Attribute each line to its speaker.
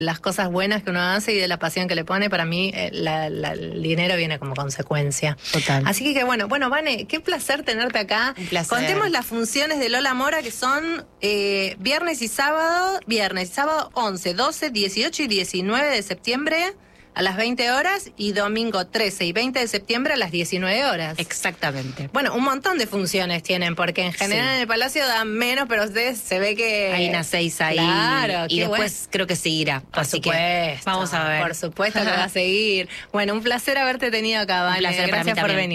Speaker 1: las cosas buenas que uno hace y de la pasión que le pone, para mí el dinero viene como consecuencia.
Speaker 2: Total.
Speaker 1: Así que bueno, Vane, qué placer tenerte acá.
Speaker 2: Un placer.
Speaker 1: Contemos las funciones de Lola Mora, que son viernes y sábado 11, 12, 18 y 19 de septiembre a las 20 horas y domingo 13 y 20 de septiembre a las 19 horas.
Speaker 2: Exactamente.
Speaker 1: Bueno, un montón de funciones tienen, porque en general en el Palacio dan menos, pero ustedes se ve que...
Speaker 2: Hay una 6 ahí.
Speaker 1: Claro,
Speaker 2: y después creo que seguirá. Así que vamos a ver.
Speaker 1: Por supuesto que va a seguir. Bueno, un placer haberte tenido acá, Vane.
Speaker 2: Un placer para mí
Speaker 1: Gracias por
Speaker 2: también.
Speaker 1: venir.